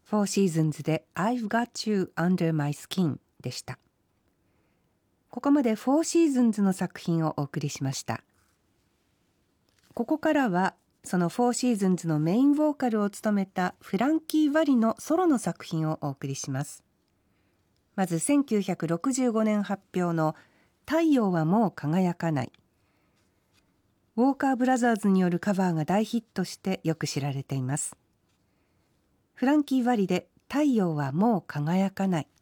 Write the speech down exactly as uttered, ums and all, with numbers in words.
フォーシーズンズで I've got you under my skin でした。ここまでフォーシーズンズの作品をお送りしました。ここからはそのフォーシーズンズのメインボーカルを務めたフランキー・ヴァリのソロの作品をお送りします。まずせんきゅうひゃくろくじゅうごねん発表の太陽はもう輝かない。ウォーカーブラザーズによるカバーが大ヒットしてよく知られています。フランキー・ヴァリで太陽はもう輝かない。